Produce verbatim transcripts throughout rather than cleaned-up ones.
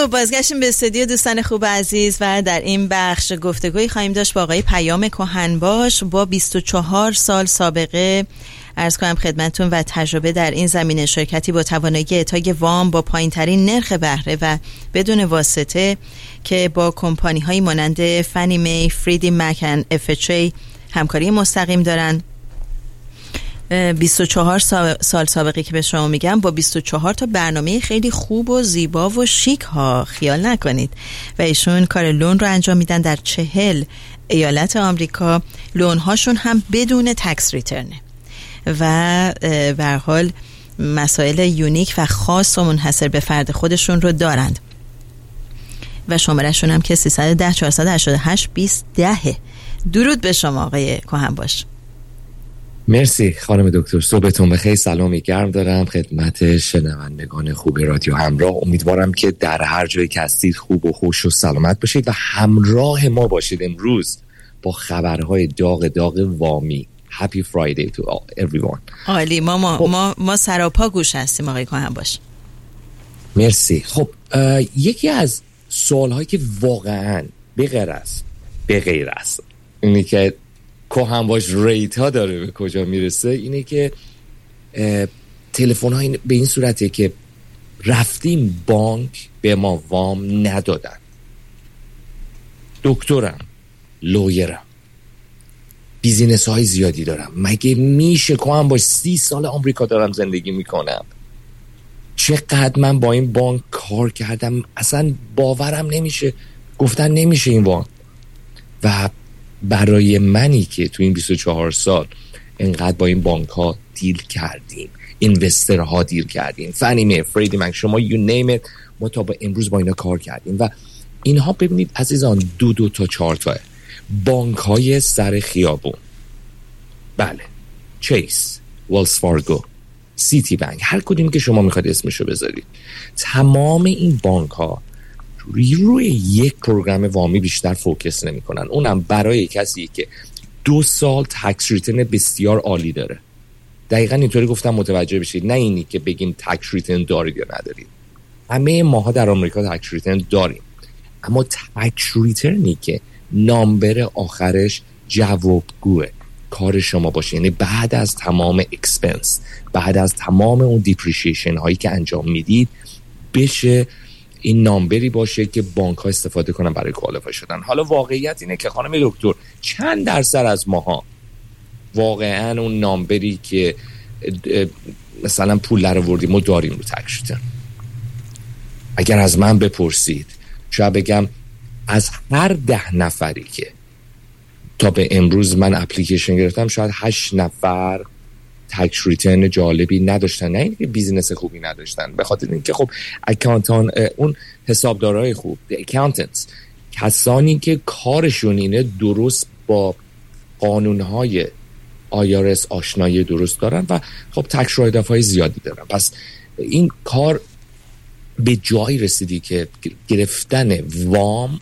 خب بازگشتیم به استودیو دوستان خوب عزیز و در این بخش گفتگوی خواهیم داشت با آقای پیام کهنباش با بیست و چهار سال سابقه عرض کنم خدمتتون و تجربه در این زمینه، شرکتی با توانایی اعطای وام با پایین‌ترین نرخ بهره و بدون واسطه که با کمپانی‌های مانند فنی می، فریدی مک و اف اچ ای همکاری مستقیم دارن. بیست و چهار سال سابقه که به شما میگم با بیست و چهار تا برنامه خیلی خوب و زیبا و شیک ها، خیال نکنید. و ایشون کار لون رو انجام میدن در چهل ایالت آمریکا. لون هاشون هم بدون تکس ریترنه و به هر حال مسائل یونیک و خاص و منحصر به فرد خودشون رو دارند و شمارهشون هم که سیصد و ده چهارصد و هشتاد و هشت بیست ده. درود به شما آقای کهنباش. مرسی خانم دکتر، صبحتون بخیر. سلامی گرم دارم خدمت شنوندگان خوب رادیو همراه. امیدوارم که در هر جایی که هستید خوب و خوش و سلامت باشید و همراه ما باشید امروز با خبرهای داغ داغ وامی. Happy Friday to all, everyone. عالی. ما ما ما, ما سراپا گوش هستیم آقای کهنباش. مرسی. خب یکی از سوالهایی که واقعا به غیر است به غیر است اینه که کهنباش ریت ها داره به کجا میرسه، اینه که تلفن ها این به این صورته که رفتیم بانک به ما وام ندادن، دکترم، لویرم، بیزینس های زیادی دارم، مگه میشه کهنباش سی سال آمریکا دارم زندگی میکنم، چقدر من با این بانک کار کردم، اصلا باورم نمیشه، گفتن نمیشه این وام. و برای منی که تو این بیست و چهار سال انقدر با این بانک ها دیل کردیم، اینوستر ها دیل کردیم، فنی می، فریدی مک، شما you name it، ما تا با امروز با اینا کار کردیم و اینها ببینید عزیزان دو دو تا چهار تاه بانک های سر خیابون، بله، چیس، ویلز فارگو، سیتی بانک، هر کدوم که شما میخواید اسمشو بذارید، تمام این بانک ها روی, روی یک پروگرام وامی بیشتر فوکس نمی کنن، اونم برای کسی که دو سال تکس ریترن بسیار عالی داره. دقیقا اینطوری گفتم متوجه بشید، نه اینی که بگیم تکس ریترن دارید یا ندارید. همه ماها در آمریکا تکس ریترن داریم، اما تکس ریترنی که نامبر آخرش جوابگوه کار شما باشه، یعنی بعد از تمام اکسپنس، بعد از تمام اون دیپریشیشن هایی که انجام میدید، بشه این نامبری باشه که بانک ها استفاده کنن برای کوالیفای شدن. حالا واقعیت اینه که خانم دکتر چند درصد از ماها واقعا اون نامبری که مثلا پول رو وردیم ما داریم رو تکس ریترن؟ اگر از من بپرسید شاید بگم از هر ده نفری که تا به امروز من اپلیکیشن گرفتم شاید هشت نفر تکس ریترن جالبی نداشتن، نه اینکه بیزینس خوبی نداشتن، به خاطر اینکه خب اکانتان، اون حسابدارای خوب، اکاونتنتس، کسانی که کارشون اینه درست با قانونهای آی آر اس آشنایی درست دارن و خب تکس رایت آف های زیادی دارن. پس این کار به جایی رسیدی که گرفتن وام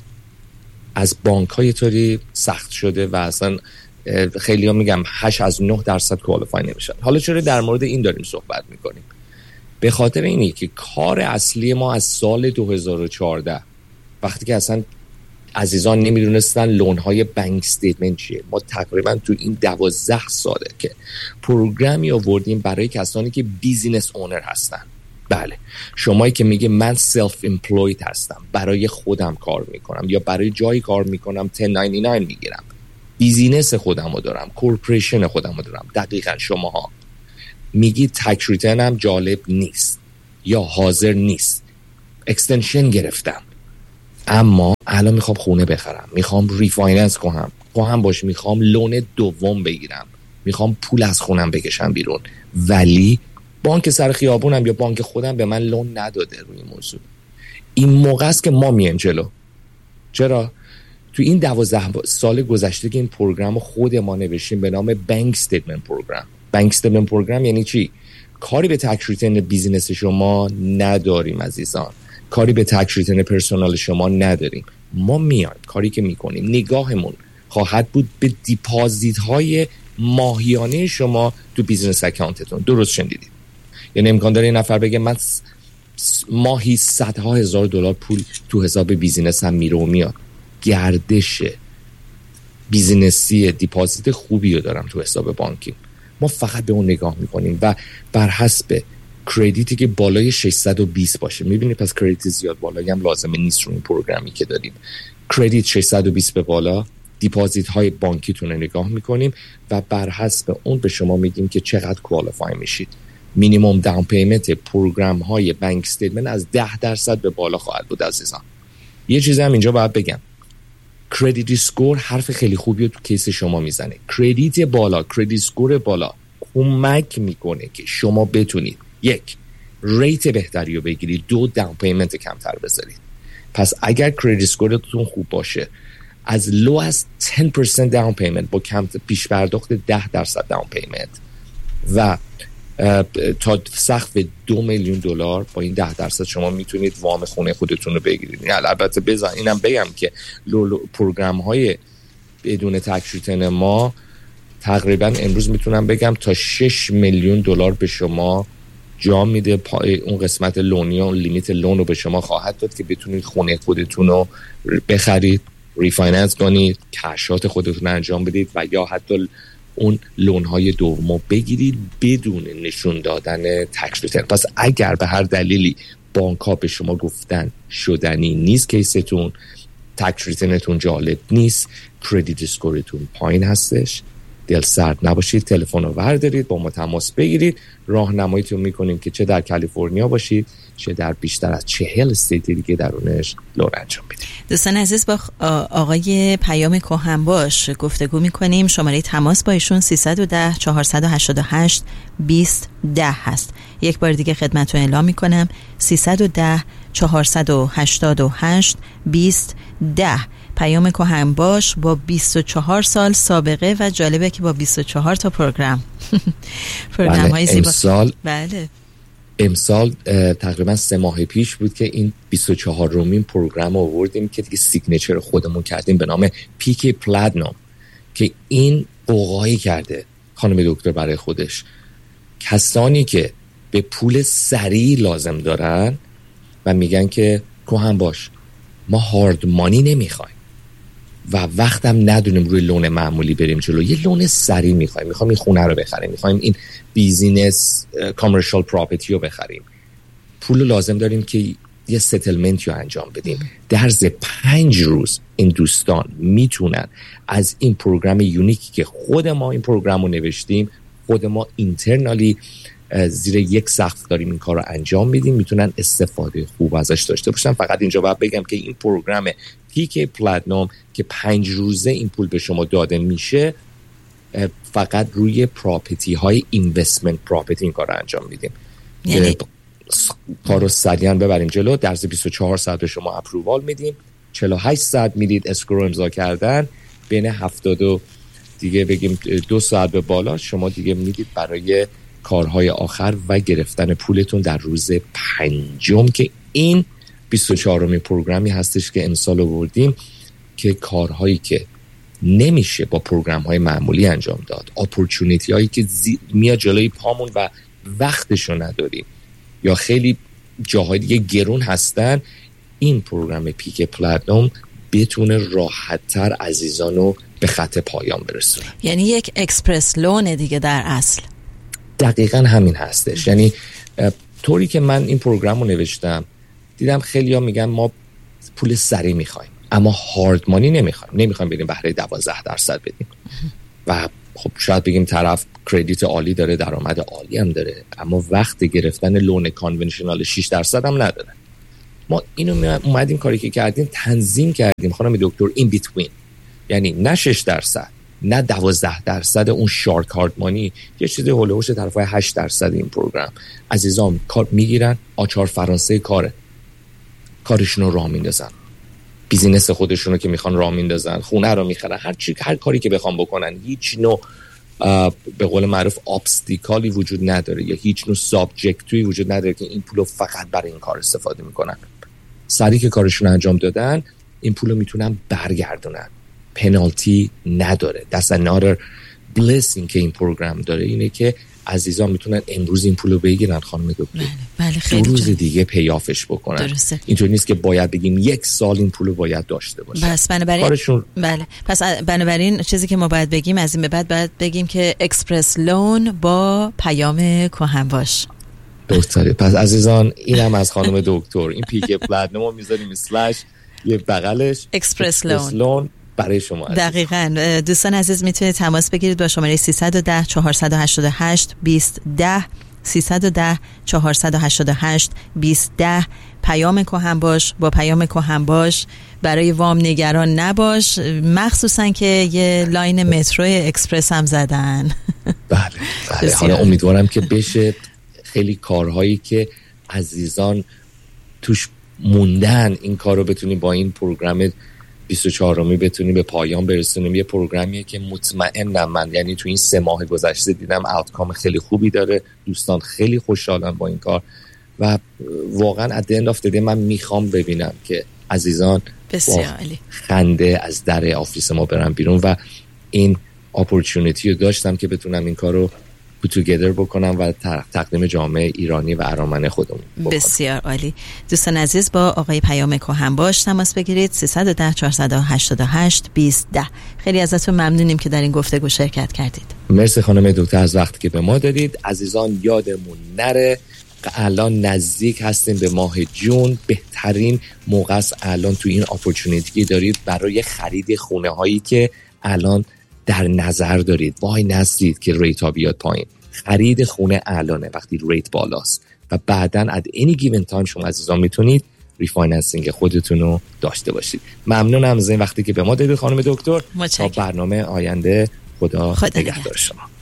از بانک های طوری سخت شده و اصلا خیلی ها میگم هشت از نه درصد کوالیفای نمیشن. حالا چرا در مورد این داریم صحبت میکنیم؟ به خاطر اینه که کار اصلی ما از سال دو هزار و چهارده وقتی که اصلا عزیزان نمیدونستن لون های بانک استیتمنت چیه، ما تقریبا تو این دوازده ساله که پروگرامی آوردیم برای کسانی که بیزینس اونر هستن. بله، شمایی که میگه من سلف امپلوید هستم، برای خودم کار میکنم یا برای جایی کار میکنم ده نود و نه میگیرم، بیزینس خودم رو دارم، کورپوریشن خودم رو دارم، دقیقا شماها میگید تکس ریترنم جالب نیست یا حاضر نیست، اکستنشن گرفتم اما الان میخوام خونه بخرم، میخوام ریفایننس کنم کنم باش، میخوام لون دوم بگیرم، میخوام پول از خونم بکشم بیرون، ولی بانک سر خیابونم یا بانک خودم به من لون نداده روی این موضوع. این موقع است که ما میایم جلو. چرا؟ تو این دوازده سال گذشته که این پروگرام خود ما نوشتیم به نام بانک استیتمنت پروگرام. بانک استیتمنت پروگرام یعنی چی؟ کاری به تکس ریترن بیزینس شما نداریم عزیزان، کاری به تکس ریترن پرسونال شما نداریم. ما میایم کاری که میکنیم نگاهمون خواهد بود به دیپازیت های ماهیانه شما تو بیزینس اکانتتون. درست شنیدید؟ یعنی امکان داره یه نفر بگه من ماهی صدها هزار دلار پول تو حساب بیزینس هم میره و میاد. گردش بیزینسی دیپازیت خوبی رو دارم تو حساب بانکی. ما فقط به اون نگاه میکنیم و بر حسب کردیتی که بالای ششصد و بیست باشه. میبینید پس کردیت زیاد بالایی هم لازمه نیست رو این پروگرامی که داریم. کردیت ششصد و بیست به بالا، دیپازیت های بانکیتون رو نگاه میکنیم و بر حسب اون به شما میگیم که چقدر کوالیفای میشید. مینیمم داون پیمنت پروگرام های بانک استیتمنت از ده درصد به بالا خواهد بود عزیزان. یه چیزی هم اینجا باید بگم، کردیت اسکور حرف خیلی خوبی رو تو کیس شما میزنه. کردیت بالا، کردیت اسکور بالا کمک میکنه که شما بتونید یک، ریت بهتری رو بگیرید، دو، داون پیمنت کمتر بذارید. پس اگر کردیت اسکورتون خوب باشه، از لو از ده درصد داون پیمنت با کم پیش پرداخت ده درصد داون پیمنت و تا سقف دو میلیون دلار با این ده درصد شما میتونید وام خونه خودتون رو بگیرید. یعنی البته بزن اینم بگم که پروگرام های بدون تکس ریتن ما تقریبا امروز میتونم بگم تا شش میلیون دلار به شما جا میده. اون قسمت لونی و لیمیت لون رو به شما خواهد داد که بتونید خونه خودتون رو بخرید، ریفایننس کنید، کشات خودتون انجام بدید و یا حتی اون لون های دومو بگیرید بدون نشون دادن تکس ریتن. پس اگر به هر دلیلی بانک ها به شما گفتن شدنی نیست کیستون، تکس ریتنتون جالب نیست، کردیت اسکورتون پایین هستش، دل سرد نباشید، تلفن رو بردارید با ما تماس بگیرید، راهنماییتون میکنیم که چه در کالیفرنیا باشید چه در بیشتر از چهل استیت دیگه درونش لون انجام بدید. دوستان عزیز، با آقای پیام کهنباش گفتگو میکنیم. شماره تماس با ایشون سیصد و ده چهارصد و هشتاد و هشت بیست ده هست. یک بار دیگه خدمتتون اعلام میکنم سیصد و ده چهارصد و هشتاد و هشت بیست ده. پیام کهنباش با بیست و چهار سال سابقه و جالبه که با بیست و چهار تا پروگرام پروگرام های زیبا. امسال بله امسال تقریبا سه ماه پیش بود که این بیست و چهارمین پروگرام رو آوردیم که دیگه سیگنچر خودمون کردیم به نام پیک پلاتینوم که این قوقایی کرده خانم دکتر برای خودش. کسانی که به پول سریع لازم دارن و میگن که کهنباش ما هارد مانی نمیخوایم و وقتم ندونیم روی لون معمولی بریم جلو، یه لون سریع میخوایم، میخوایم این خونه رو بخریم، میخوایم این بیزینس کامرشال پراپرتی رو بخریم، پول لازم داریم که یه ستلمنت رو انجام بدیم. در عرض پنج روز این دوستان میتونن از این پروگرام یونیکی که خود ما این پروگرام رو نوشتیم، خود ما اینترنالی زیر یک سقف داریم این کار رو انجام میدیم، میتونن استفاده خوب ازش داشته باشن. فقط اینجا باید بگم که این پروگرام پیک پلاتینوم که پنج روزه این پول به شما داده میشه، فقط روی پراپرتی های اینوستمنت پراپرتی این کار رو انجام میدیم. یعنی کار رو سریعا ببریم جلو. در از بیست و چهار ساعت شما اپرووال میدیم، چهل و هشت ساعت میدید اسکرو امضا کردن، بین هفتاد و دیگه بگیم دو ساعت به بالا شما دیگه میدید برای کارهای آخر و گرفتن پولتون در روز پنجم که این بیست و چهارمین پروگرامی هستش که امسال آوردیم که کارهایی که نمیشه با پروگرام‌های معمولی انجام داد، اپورتونیتی هایی که زی... میاد جلوی پامون و وقتشو نداریم یا خیلی جاهای دیگه گرون هستن، این پروگرام پیک پلاتینوم بتونه راحت‌تر عزیزانو به خط پایان برسونه. یعنی یک اکسپرس لون دیگه در اصل. دقیقاً همین هستش. یعنی طوری که من این پروگرام رو نوشتم دیدم خیلی ها میگن ما پول سریع میخوایم اما هارد مانی نمیخوایم، نمیخوایم بدیم بهره دوازده درصد بدیم و خب شاید بگیم طرف کردیت عالی داره، درآمد عالی هم داره، اما وقت گرفتن لون کانونشنال شش درصد هم نداره. ما اینو اومدیم کاری که کردیم تنظیم کردیم خانم دکتر این بیتوین، یعنی نه شش درصد نه دوازده درصد اون شارک هارد مانی، یه چیزی هولوش طرفای هشت درصد این پروگرام. عزیزان کار میگیرن، آچار فرانسه کاره، کارشون رو راه میندازن، بیزینس خودشون رو که میخوان راه میندازن، خونه رو میخرن، هر چی هر کاری که بخوام بکنن، هیچ نوع به قول معروف ابستیکالی وجود نداره یا هیچ نوع سابجکتوی وجود نداره که این پولو فقط برای این کار استفاده میکنن. سری که کارشون انجام دادن این پولو میتونن برگردونن، پنالتی نداره. That's another blessing که این پروگرام داره، اینه که عزیزان میتونن امروز این پولو بگیرن خانم دکتر، بله بله خیلی دو روز جان. دیگه پیافش بکنن. درسته. اینطور نیست که باید بگیم یک سال این پولو باید داشته باشه. بس بنابراین کارشون... بله پس بنابراین چیزی که ما باید بگیم از این به بعد باید بگیم که اکسپرس لون با پیام کهن باش. درسته. پس عزیزان اینم از خانم دکتر، این پیک پلاتینوم رو میذاریم اسلش یه بغلش اکسپرس لون. لون برای شما. دقیقاً. دوستان عزیز میتونید تماس بگیرید با شماره سیصد و ده چهارصد و هشتاد و هشت بیست ده سیصد و ده چهارصد و هشتاد و هشت بیست ده. پیام کهن باش. با پیام کهن باش برای وام نگران نباش، مخصوصا که یه لاین مترو اکسپرس هم زدن. بله بله. حالا امیدوارم که بشه خیلی کارهایی که عزیزان توش موندن این کار رو بتونیم با این پروگرام بیست و چهارمی بتونیم به پایان برسونیم. یه پروگرامیه که مطمئنم من، یعنی تو این سه ماه گذشته دیدم آوتکام خیلی خوبی داره، دوستان خیلی خوشحالن با این کار و واقعا ات اند آف دی من میخوام ببینم که عزیزان بسیار عالی خنده از در آفیس ما برن بیرون و این اپورتونیتی رو داشتم که بتونم این کار رو put together بکنم و تقدیم جامعه ایرانی و ارامن خودمون بکنم. بسیار عالی. دوستان عزیز با آقای پیام کهن باش تماس بگیرید سیصد و ده چهارصد و هشتاد و هشت بیست ده. خیلی ازتون ممنونیم که در این گفتگو شرکت کردید. مرسی خانم دکتر از وقتی که به ما دادید. عزیزان یادمون نره الان نزدیک هستیم به ماه جون، بهترین موقع است الان تو این اپورتونیتی دارید برای خرید خونه هایی که الان در نظر دارید. وای نستید که ریت ها بیاد پایین. خرید خونه الانه وقتی ریت بالاست و بعداً at any given time شما عزیزان میتونید ریفایننسینگ خودتون رو داشته باشید. ممنونم از این وقتی که به ما دادید خانم دکتر. تا برنامه آینده خدا, خدا نگهدار شما.